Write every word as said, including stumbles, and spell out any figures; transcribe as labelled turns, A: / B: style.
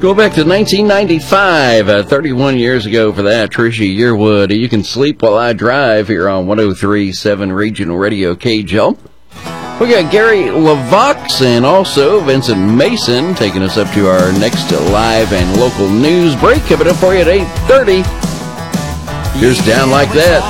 A: Go back to nineteen ninety-five, uh, thirty-one years ago for that. Trisha Yearwood, You Can Sleep While I Drive here on one oh three point seven Regional Radio K J L. We got Gary LaVox and also Vincent Mason taking us up to our next live and local news break. Coming up for you at eight thirty. Here's Down Like That.